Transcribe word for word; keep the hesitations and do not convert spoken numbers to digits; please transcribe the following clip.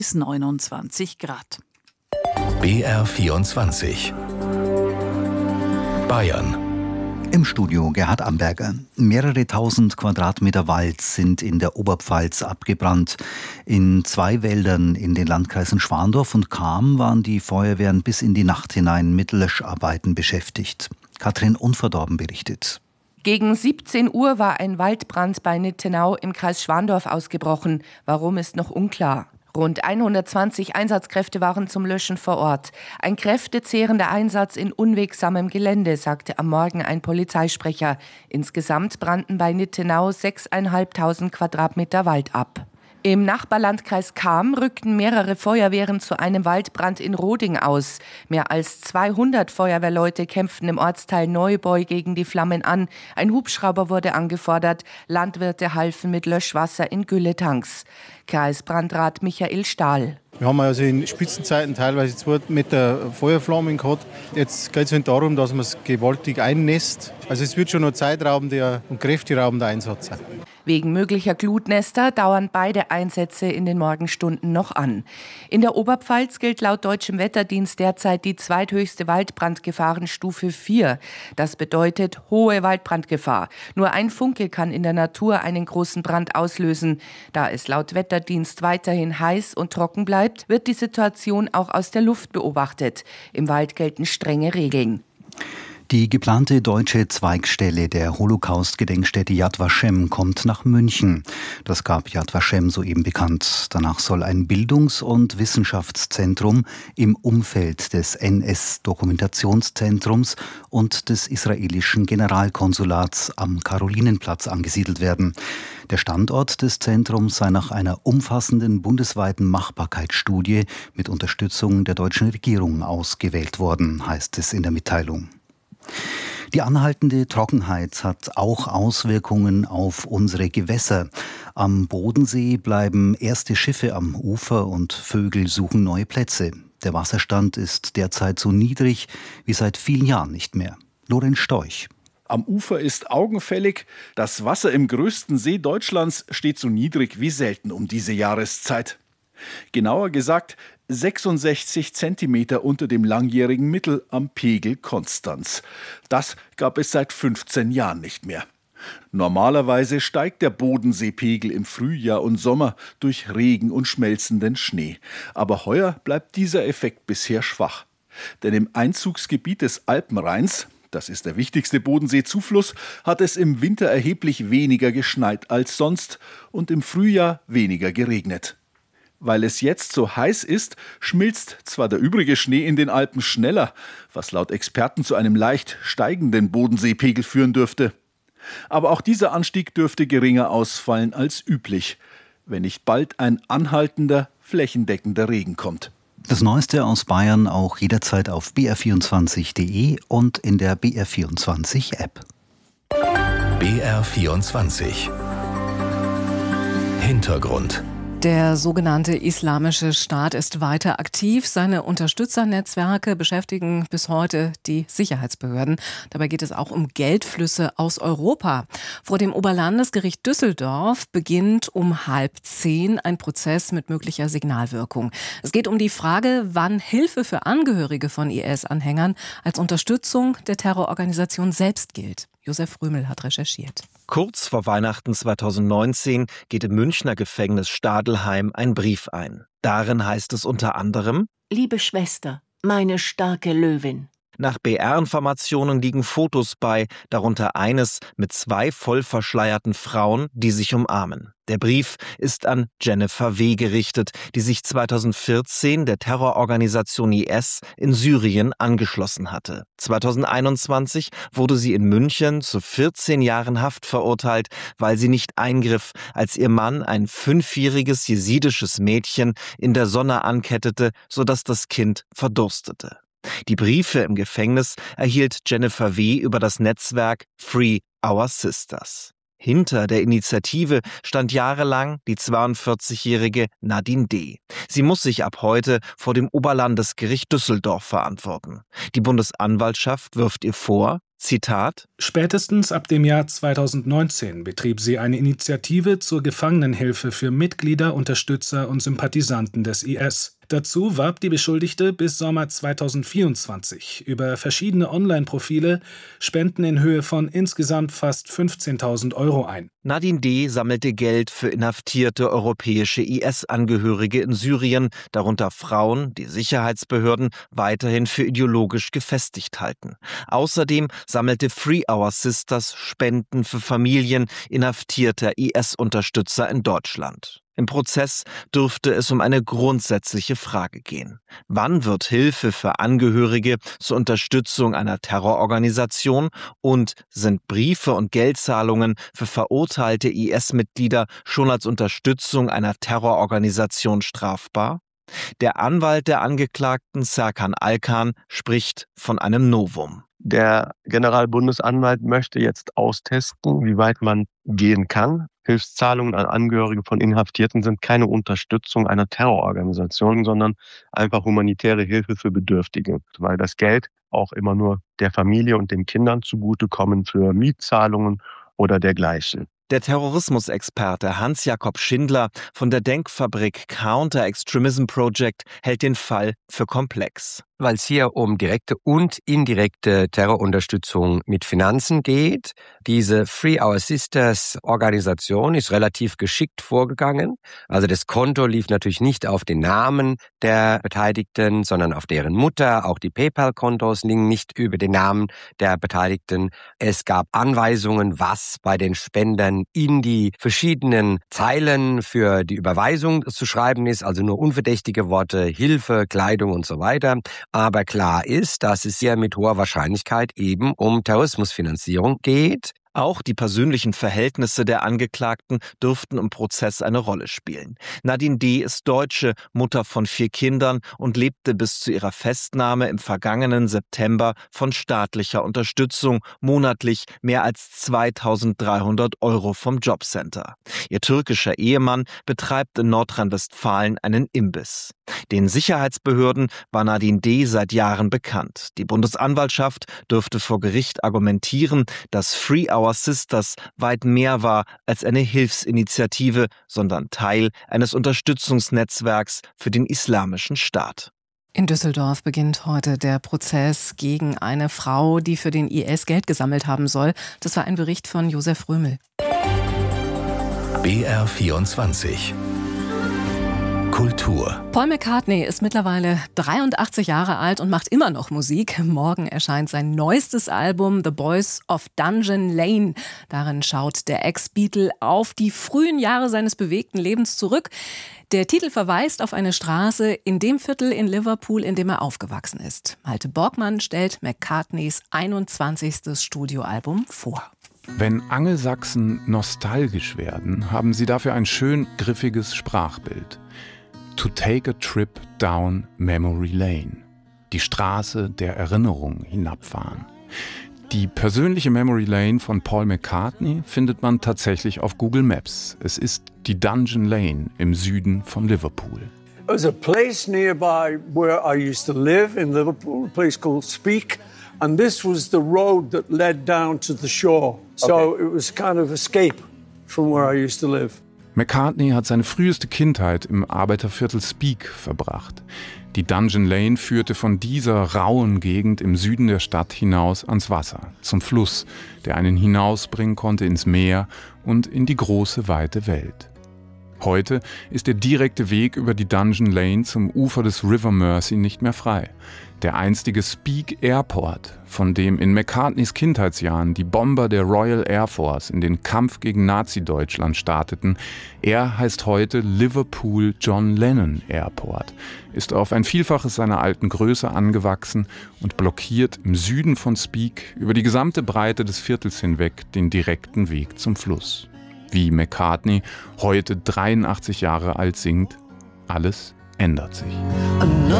bis neunundzwanzig Grad. B R vierundzwanzig Bayern. Im Studio Gerhard Amberger. Mehrere tausend Quadratmeter Wald sind in der Oberpfalz abgebrannt. In zwei Wäldern in den Landkreisen Schwandorf und Cham waren die Feuerwehren bis in die Nacht hinein mit Löscharbeiten beschäftigt. Katrin Unverdorben berichtet. Gegen siebzehn Uhr war ein Waldbrand bei Nittenau im Kreis Schwandorf ausgebrochen. Warum, ist noch unklar. Rund hundertzwanzig Einsatzkräfte waren zum Löschen vor Ort. Ein kräftezehrender Einsatz in unwegsamem Gelände, sagte am Morgen ein Polizeisprecher. Insgesamt brannten bei Nittenau sechstausendfünfhundert Quadratmeter Wald ab. Im Nachbarlandkreis Cham rückten mehrere Feuerwehren zu einem Waldbrand in Roding aus. Mehr als zweihundert Feuerwehrleute kämpften im Ortsteil Neubeu gegen die Flammen an. Ein Hubschrauber wurde angefordert. Landwirte halfen mit Löschwasser in Gülletanks. Kreisbrandrat Michael Stahl. Wir haben also in Spitzenzeiten teilweise zwei Meter Feuerflammen gehabt. Jetzt geht es halt darum, dass man es gewaltig einnässt. Also es wird schon ein zeitraubender und kräfteraubender Einsatz sein. Wegen möglicher Glutnester dauern beide Einsätze in den Morgenstunden noch an. In der Oberpfalz gilt laut deutschem Wetterdienst derzeit die zweithöchste Waldbrandgefahrenstufe vier. Das bedeutet hohe Waldbrandgefahr. Nur ein Funke kann in der Natur einen großen Brand auslösen. Da es laut Wetterdienst weiterhin heiß und trocken bleibt, wird die Situation auch aus der Luft beobachtet. Im Wald gelten strenge Regeln. Die geplante deutsche Zweigstelle der Holocaust-Gedenkstätte Yad Vashem kommt nach München. Das gab Yad Vashem soeben bekannt. Danach soll ein Bildungs- und Wissenschaftszentrum im Umfeld des N S-Dokumentationszentrums und des israelischen Generalkonsulats am Karolinenplatz angesiedelt werden. Der Standort des Zentrums sei nach einer umfassenden bundesweiten Machbarkeitsstudie mit Unterstützung der deutschen Regierung ausgewählt worden, heißt es in der Mitteilung. Die anhaltende Trockenheit hat auch Auswirkungen auf unsere Gewässer. Am Bodensee bleiben erste Schiffe am Ufer und Vögel suchen neue Plätze. Der Wasserstand ist derzeit so niedrig wie seit vielen Jahren nicht mehr. Lorenz Storch. Am Ufer ist augenfällig, das Wasser im größten See Deutschlands steht so niedrig wie selten um diese Jahreszeit. Genauer gesagt sechsundsechzig Zentimeter unter dem langjährigen Mittel am Pegel Konstanz. Das gab es seit fünfzehn Jahren nicht mehr. Normalerweise steigt der Bodenseepegel im Frühjahr und Sommer durch Regen und schmelzenden Schnee. Aber heuer bleibt dieser Effekt bisher schwach. Denn im Einzugsgebiet des Alpenrheins, das ist der wichtigste Bodenseezufluss, hat es im Winter erheblich weniger geschneit als sonst und im Frühjahr weniger geregnet. Weil es jetzt so heiß ist, schmilzt zwar der übrige Schnee in den Alpen schneller, was laut Experten zu einem leicht steigenden Bodenseepegel führen dürfte. Aber auch dieser Anstieg dürfte geringer ausfallen als üblich, wenn nicht bald ein anhaltender, flächendeckender Regen kommt. Das Neueste aus Bayern auch jederzeit auf b r vierundzwanzig punkt d e und in der B R vierundzwanzig App. B R vierundzwanzig Hintergrund. Der sogenannte Islamische Staat ist weiter aktiv. Seine Unterstützernetzwerke beschäftigen bis heute die Sicherheitsbehörden. Dabei geht es auch um Geldflüsse aus Europa. Vor dem Oberlandesgericht Düsseldorf beginnt um halb zehn ein Prozess mit möglicher Signalwirkung. Es geht um die Frage, wann Hilfe für Angehörige von I S-Anhängern als Unterstützung der Terrororganisation selbst gilt. Josef Römel hat recherchiert. Kurz vor Weihnachten zweitausendneunzehn geht im Münchner Gefängnis Stadelheim ein Brief ein. Darin heißt es unter anderem: Liebe Schwester, meine starke Löwin. Nach B R-Informationen liegen Fotos bei, darunter eines mit zwei voll verschleierten Frauen, die sich umarmen. Der Brief ist an Jennifer W. gerichtet, die sich zweitausendvierzehn der Terrororganisation I S in Syrien angeschlossen hatte. zweitausendeinundzwanzig wurde sie in München zu vierzehn Jahren Haft verurteilt, weil sie nicht eingriff, als ihr Mann ein fünfjähriges jesidisches Mädchen in der Sonne ankettete, sodass das Kind verdurstete. Die Briefe im Gefängnis erhielt Jennifer W. über das Netzwerk Free Our Sisters. Hinter der Initiative stand jahrelang die zweiundvierzigjährige Nadine D. Sie muss sich ab heute vor dem Oberlandesgericht Düsseldorf verantworten. Die Bundesanwaltschaft wirft ihr vor, Zitat: Spätestens ab dem Jahr zweitausendneunzehn betrieb sie eine Initiative zur Gefangenenhilfe für Mitglieder, Unterstützer und Sympathisanten des I S. Dazu warb die Beschuldigte bis Sommer zweitausendvierundzwanzig über verschiedene Online-Profile Spenden in Höhe von insgesamt fast fünfzehntausend Euro ein. Nadine D. sammelte Geld für inhaftierte europäische I S-Angehörige in Syrien, darunter Frauen, die Sicherheitsbehörden weiterhin für ideologisch gefestigt halten. Außerdem sammelte Free Our Sisters Spenden für Familien inhaftierter I S-Unterstützer in Deutschland. Im Prozess dürfte es um eine grundsätzliche Frage gehen. Wann wird Hilfe für Angehörige zur Unterstützung einer Terrororganisation und sind Briefe und Geldzahlungen für verurteilte I S-Mitglieder schon als Unterstützung einer Terrororganisation strafbar? Der Anwalt der Angeklagten, Serkan Alkan, spricht von einem Novum. Der Generalbundesanwalt möchte jetzt austesten, wie weit man gehen kann. Hilfszahlungen an Angehörige von Inhaftierten sind keine Unterstützung einer Terrororganisation, sondern einfach humanitäre Hilfe für Bedürftige, weil das Geld auch immer nur der Familie und den Kindern zugutekommen für Mietzahlungen oder dergleichen. Der Terrorismusexperte Hans-Jakob Schindler von der Denkfabrik Counter Extremism Project hält den Fall für komplex. Weil es hier um direkte und indirekte Terrorunterstützung mit Finanzen geht. Diese Free Our Sisters Organisation ist relativ geschickt vorgegangen. Also das Konto lief natürlich nicht auf den Namen der Beteiligten, sondern auf deren Mutter. Auch die PayPal-Kontos liegen nicht über den Namen der Beteiligten. Es gab Anweisungen, was bei den Spendern in die verschiedenen Zeilen für die Überweisung zu schreiben ist. Also nur unverdächtige Worte, Hilfe, Kleidung und so weiter. Aber klar ist, dass es hier mit hoher Wahrscheinlichkeit eben um Terrorismusfinanzierung geht. Auch die persönlichen Verhältnisse der Angeklagten dürften im Prozess eine Rolle spielen. Nadine D. ist Deutsche, Mutter von vier Kindern und lebte bis zu ihrer Festnahme im vergangenen September von staatlicher Unterstützung, monatlich mehr als zweitausenddreihundert Euro vom Jobcenter. Ihr türkischer Ehemann betreibt in Nordrhein-Westfalen einen Imbiss. Den Sicherheitsbehörden war Nadine D. seit Jahren bekannt. Die Bundesanwaltschaft dürfte vor Gericht argumentieren, dass Free Our Sisters weit mehr war als eine Hilfsinitiative, sondern Teil eines Unterstützungsnetzwerks für den Islamischen Staat. In Düsseldorf beginnt heute der Prozess gegen eine Frau, die für den I S Geld gesammelt haben soll. Das war ein Bericht von Josef Römel. B R vierundzwanzig Kultur. Paul McCartney ist mittlerweile dreiundachtzig Jahre alt und macht immer noch Musik. Morgen erscheint sein neuestes Album The Boys of Dungeon Lane. Darin schaut der Ex-Beatle auf die frühen Jahre seines bewegten Lebens zurück. Der Titel verweist auf eine Straße in dem Viertel in Liverpool, in dem er aufgewachsen ist. Malte Borgmann stellt McCartneys einundzwanzigstes Studioalbum vor. Wenn Angelsachsen nostalgisch werden, haben sie dafür ein schön griffiges Sprachbild. To take a trip down memory lane. Die Straße der Erinnerung hinabfahren. Die persönliche Memory Lane von Paul McCartney findet man tatsächlich auf Google Maps. Es ist die Dungeon Lane im Süden von Liverpool. There's a place nearby where I used to live in Liverpool, a place called Speke, and this was the road that led down to the shore. So okay. It was kind of escape from where I used to live. McCartney hat seine früheste Kindheit im Arbeiterviertel Speke verbracht. Die Dungeon Lane führte von dieser rauen Gegend im Süden der Stadt hinaus ans Wasser, zum Fluss, der einen hinausbringen konnte ins Meer und in die große, weite Welt. Heute ist der direkte Weg über die Dungeon Lane zum Ufer des River Mersey nicht mehr frei. Der einstige Speke Airport, von dem in McCartneys Kindheitsjahren die Bomber der Royal Air Force in den Kampf gegen Nazi-Deutschland starteten, er heißt heute Liverpool John Lennon Airport, ist auf ein Vielfaches seiner alten Größe angewachsen und blockiert im Süden von Speke über die gesamte Breite des Viertels hinweg den direkten Weg zum Fluss. Wie McCartney heute dreiundachtzig Jahre alt singt, alles ändert sich.